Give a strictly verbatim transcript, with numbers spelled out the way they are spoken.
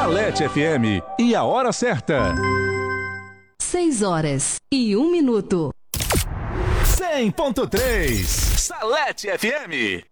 Salete F M e a hora certa. Seis horas e um minuto. cem ponto três Salete F M.